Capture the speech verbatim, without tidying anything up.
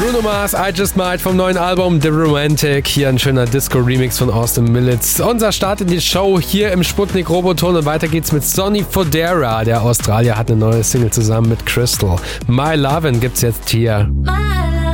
Bruno Mars, I Just Might vom neuen Album The Romantic. Hier ein schöner Disco-Remix von Austin Millits. Unser Start in die Show hier im Sputnik Roboton und weiter geht's mit Sonny Fodera. Der Australier hat eine neue Single zusammen mit Crystal. My Lovin' gibt's jetzt hier. My